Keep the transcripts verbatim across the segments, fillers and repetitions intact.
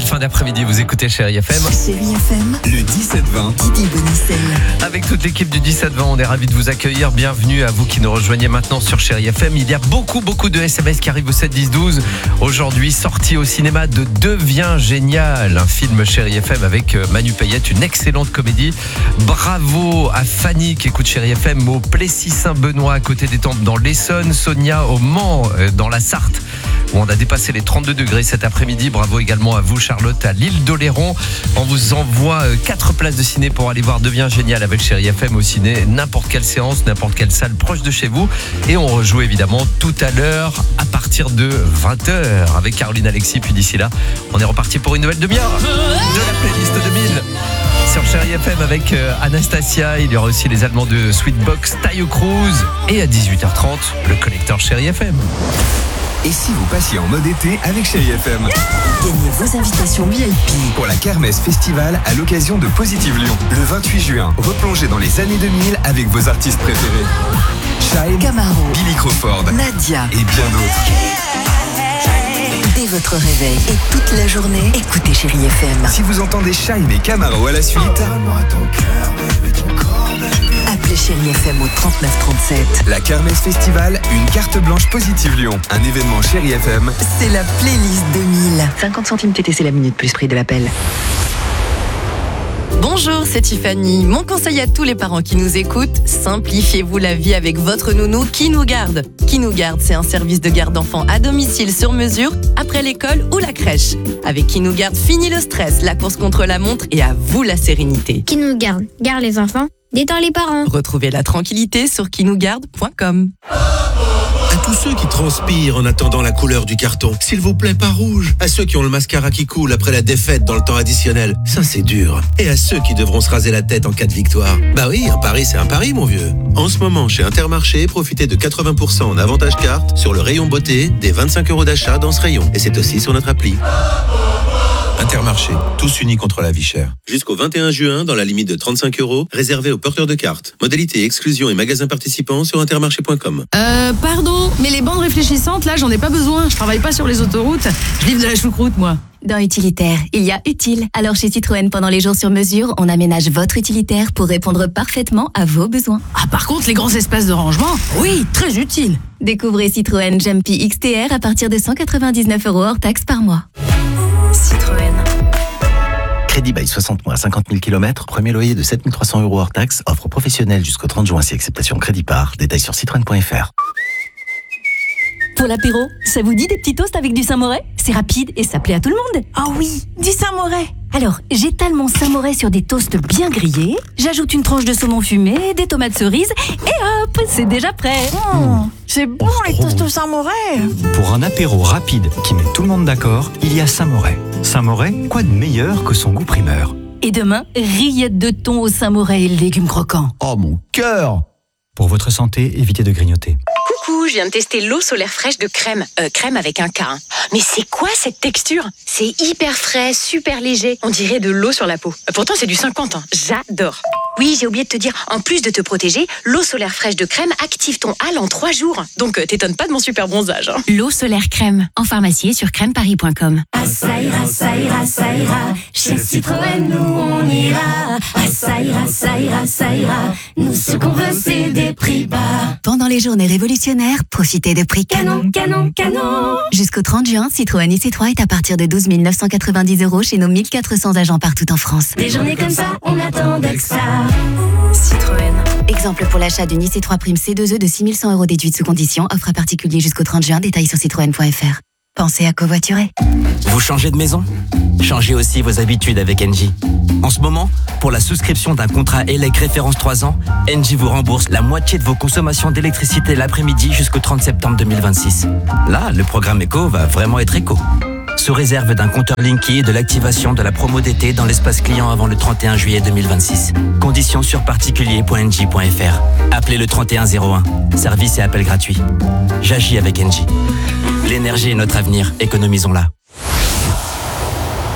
fin d'après-midi, vous écoutez Chérie F M. Chérie F M, Le dix-sept vingt. Didi Bonicel. Avec toute l'équipe du dix-sept vingt, on est ravis de vous accueillir. Bienvenue à vous qui nous rejoignez maintenant sur Chérie F M. Il y a beaucoup, beaucoup de S M S qui arrivent au sept dix douze. Aujourd'hui, sortie au cinéma de Deviens génial, un film Chérie F M avec Manu Payette, une excellente comédie. Bravo à Fanny qui écoute Chérie F M au Plessis-Saint-Benoît à côté des Tempes dans l'Essonne, Sonia au Mans dans la Sarthe où on a dépassé les trente-deux degrés cet après-midi. Bravo également à vous Charlotte à l'île d'Oléron. On vous envoie quatre places de ciné pour aller voir Deviens génial avec Chérie F M au ciné, n'importe quelle séance, n'importe quelle salle proche de chez vous. Et on rejoue évidemment tout à l'heure à partir de vingt heures avec Caroline Alexis. Puis d'ici là, on est reparti pour une nouvelle demi-heure de la playlist deux mille sur Chérie F M avec Anastasia. Il y aura aussi les Allemands de Sweetbox, Taio Cruz. Et à dix-huit heures trente, le collecteur Chérie F M. Et si vous passiez en mode été avec Chérie F M? Gagnez vos invitations V I P Pour la Kermesse Festival à l'occasion de Positive Lyon. Le vingt-huit juin, replongez dans les années deux mille avec vos artistes préférés. Shine, Camaro, Billy Crawford Nadia et bien d'autres. Dès votre réveil et toute la journée, écoutez Chérie F M. Si vous entendez Shine et Camaro à la suite, Appelez Chérie F M au trente-neuf trente-sept. la Kermesse Festival, une carte blanche Positive Lyon. Un événement Chérie F M. C'est la playlist deux mille. cinquante centimes T T C la minute plus prix de l'appel. Bonjour, c'est Tiffany. Mon conseil à tous les parents qui nous écoutent, simplifiez-vous la vie avec votre nounou Qui nous garde. Qui nous garde, c'est un service de garde d'enfants à domicile sur mesure, après l'école ou la crèche. Avec Qui nous garde, fini le stress, la course contre la montre et à vous la sérénité. Qui nous garde, garde les enfants, détend les parents. Retrouvez la tranquillité sur qui nous garde point com. À tous ceux qui transpirent en attendant la couleur du carton, s'il vous plaît, pas rouge. À ceux qui ont le mascara qui coule après la défaite dans le temps additionnel, ça c'est dur. Et à ceux qui devront se raser la tête en cas de victoire. Bah oui, un pari c'est un pari, mon vieux. En ce moment, chez Intermarché, profitez de quatre-vingts pour cent en avantage carte sur le rayon beauté, des vingt-cinq euros d'achat dans ce rayon. Et c'est aussi sur notre appli. Intermarché, tous unis contre la vie chère. Jusqu'au vingt et un juin, dans la limite de trente-cinq euros, réservé aux porteurs de cartes. Modalité, exclusion et magasins participants sur intermarché point com. Euh, pardon, mais les bandes réfléchissantes, là, j'en ai pas besoin. Je travaille pas sur les autoroutes. Je livre de la choucroute, moi. Dans Utilitaire, il y a utile. Alors chez Citroën, pendant les jours sur mesure, on aménage votre utilitaire pour répondre parfaitement à vos besoins. Ah, par contre, les grands espaces de rangement, oui, très utile. Découvrez Citroën Jumpy X T R à partir de cent quatre-vingt-dix-neuf euros hors taxe par mois. Citroën. Crédit bail soixante mois, cinquante mille kilomètres, premier loyer de sept mille trois cents euros hors taxe, offre professionnelle jusqu'au trente juin si acceptation crédit par. Détails sur citroën point f r. Pour l'apéro, ça vous dit des petits toasts avec du Saint-Moret? C'est rapide et ça plaît à tout le monde. Ah oui, du Saint-Moret. Alors, j'étale mon Saint-Moret sur des toasts bien grillés, j'ajoute une tranche de saumon fumé, des tomates cerises, et hop, c'est déjà prêt. Mmh, c'est bon les toasts au Saint-Moret. Pour un apéro rapide qui met tout le monde d'accord, il y a Saint-Moret. Saint-Moret, quoi de meilleur que son goût primeur? Et demain, rillettes de thon au Saint-Moret et légumes croquants. Oh mon cœur! Pour votre santé, évitez de grignoter. Coucou, je viens de tester l'eau solaire fraîche de Crème. Euh, Crème avec un K. Hein. Mais c'est quoi cette texture? C'est hyper frais, super léger. On dirait de l'eau sur la peau. Pourtant, c'est du cinquante. Hein. J'adore. Oui, j'ai oublié de te dire, en plus de te protéger, l'eau solaire fraîche de Crème active ton hâle en trois jours. Donc, euh, t'étonnes pas de mon super bronzage. Hein. L'eau solaire Crème, en pharmacie et sur crème paris point com. Ah, ça ira, ça ira, ça ira. Chez Citroën, nous on ira. Ah, ça ira, ça ira, ça ira. Nous, ce qu'on veut, c'est des prix bas. Pendant les journées révolutionnaires, profitez de prix canon, canon, canon. Jusqu'au trente juin, Citroën I C trois est à partir de douze mille neuf cent quatre-vingt-dix euros chez nos mille quatre cents agents partout en France. Des journées comme ça, on attendait que ça. Citroën. Exemple pour l'achat d'une I C trois Prime C deux E de six mille cent euros déduite sous condition, offre à particulier jusqu'au trente juin, détails sur citroën point f r. Pensez à covoiturer. Vous changez de maison? Changez aussi vos habitudes avec Engie. En ce moment, pour la souscription d'un contrat E L E C référence trois ans, Engie vous rembourse la moitié de vos consommations d'électricité l'après-midi jusqu'au trente septembre deux mille vingt-six. Là, le programme éco va vraiment être éco. Sous réserve d'un compteur Linky et de l'activation de la promo d'été dans l'espace client avant le trente et un juillet deux mille vingt-six. Conditions sur particulier point engie point f r. Appelez le trente et un zéro un. Service et appel gratuit. J'agis avec Engie. L'énergie est notre avenir, économisons-la.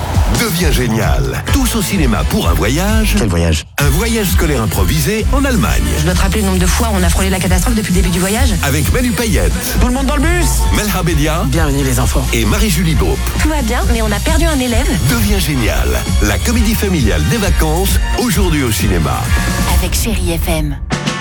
devient génial. Tous au cinéma pour un voyage. Quel voyage? Un voyage scolaire improvisé en Allemagne. Je dois te rappeler le nombre de fois où on a frôlé la catastrophe depuis le début du voyage. Avec Manu Payette. Tout le monde dans le bus. Melha Bedia. Bienvenue les enfants. Et Marie-Julie Beaup. Tout va bien, mais on a perdu un élève. Devient génial. La comédie familiale des vacances, aujourd'hui au cinéma. Avec Chérie F M.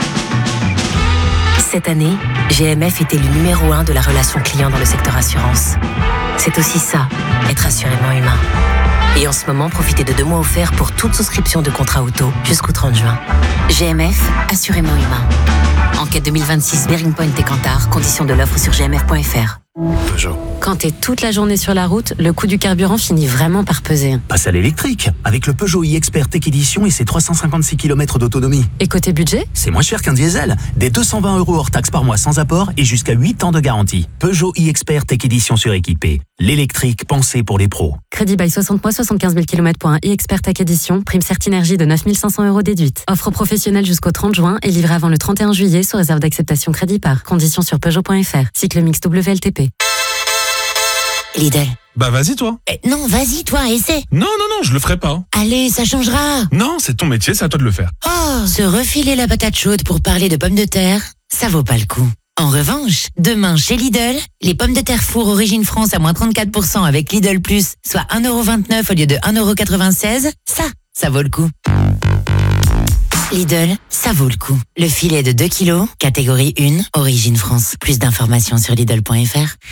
Cette année, G M F était le numéro un de la relation client dans le secteur assurance. C'est aussi ça, être assurément humain. Et en ce moment, profitez de deux mois offerts pour toute souscription de contrat auto jusqu'au trente juin. G M F, assurément humain. Enquête deux mille vingt-six, Bearing Point et Kantar, conditions de l'offre sur g m f point f r. Peugeot. Quand t'es toute la journée sur la route, le coût du carburant finit vraiment par peser. Passe à l'électrique, avec le Peugeot e-Expert Tech Edition et ses trois cent cinquante-six kilomètres d'autonomie. Et côté budget ? C'est moins cher qu'un diesel. Des deux cent vingt euros hors taxe par mois sans apport et jusqu'à huit ans de garantie. Peugeot e-Expert Tech Edition suréquipé. L'électrique pensé pour les pros. Crédit bail soixante mois, soixante-quinze mille kilomètres pour un e-Expert Tech Edition. Prime Certinergie de neuf mille cinq cents euros déduite. Offre professionnelle jusqu'au trente juin et livrée avant le trente et un juillet sous réserve d'acceptation crédit par. Conditions sur Peugeot point f r. Cycle mix W L T P. Lidl. Bah vas-y toi. Eh, non, vas-y toi, essaie. Non, non, non, je le ferai pas. Allez, ça changera. Non, c'est ton métier, c'est à toi de le faire. Oh, se refiler la patate chaude pour parler de pommes de terre, ça vaut pas le coup. En revanche, demain chez Lidl, les pommes de terre four Origine France à moins trente-quatre pour cent avec Lidl Plus, soit un euro vingt-neuf au lieu de un euro quatre-vingt-seize, ça, ça vaut le coup. Lidl, ça vaut le coup. Le filet de deux kilos, catégorie un, Origine France. Plus d'informations sur Lidl point f r.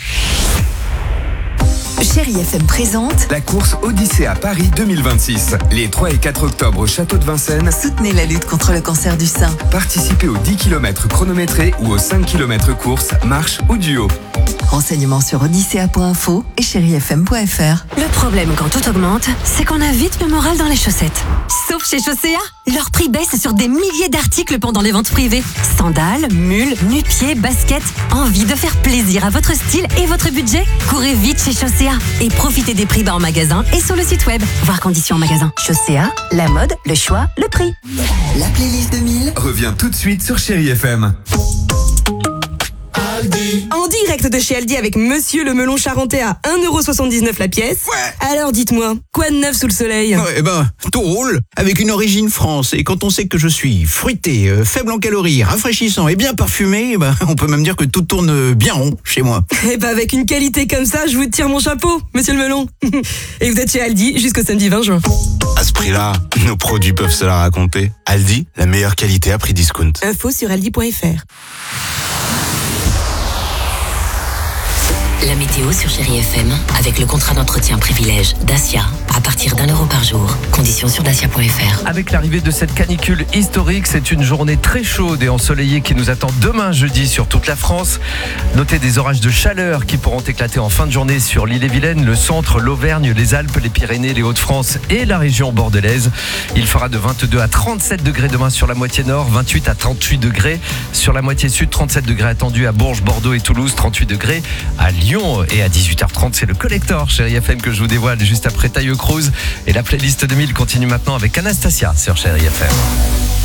Chérie F M présente la course Odyssée à Paris deux mille vingt-six. Les trois et quatre octobre au Château de Vincennes. Soutenez la lutte contre le cancer du sein. Participez aux dix kilomètres chronométrés ou aux cinq kilomètres course, marche ou duo. Renseignements sur odyssea point info et chérie f m point f r. Le problème quand tout augmente, c'est qu'on a vite le moral dans les chaussettes. Sauf chez Chaussea, leur prix baisse sur des milliers d'articles pendant les ventes privées. Sandales, mules, nu-pieds, baskets. Envie de faire plaisir à votre style et votre budget? Courez vite chez Chaussea et profitez des prix bas en magasin et sur le site web. Voir conditions en magasin. Chaussea, la mode, le choix, le prix. La playlist deux mille revient tout de suite sur Chérie F M. En direct de chez Aldi avec Monsieur le melon charentais à un euro soixante-dix-neuf la pièce. Ouais. Alors dites-moi, quoi de neuf sous le soleil? Ouais, eh ben, tout roule avec une origine France. Et quand on sait que je suis fruité, euh, faible en calories, rafraîchissant et bien parfumé, eh ben, on peut même dire que tout tourne bien rond chez moi. Eh ben, avec une qualité comme ça, je vous tire mon chapeau, Monsieur le melon. Et vous êtes chez Aldi jusqu'au samedi vingt juin. À ce prix-là, nos produits peuvent se la raconter. Aldi, la meilleure qualité à prix discount. Info sur aldi point f r. La météo sur Chérie F M avec le contrat d'entretien privilège Dacia à partir d'un euro par jour. Conditions sur dacia point f r. Avec l'arrivée de cette canicule historique, c'est une journée très chaude et ensoleillée qui nous attend demain jeudi sur toute la France. Notez des orages de chaleur qui pourront éclater en fin de journée sur l'Ille-et-Vilaine, le centre, l'Auvergne, les Alpes, les Pyrénées, les Hauts-de-France et la région bordelaise. Il fera de vingt-deux à trente-sept degrés demain sur la moitié nord, vingt-huit à trente-huit degrés sur la moitié sud, trente-sept degrés attendus à Bourges, Bordeaux et Toulouse, trente-huit degrés à Lyon. Et à dix-huit heures trente, c'est le collector Chérie F M que je vous dévoile juste après Taio Cruz. Et la playlist deux mille continue maintenant avec Anastasia sur Chérie F M.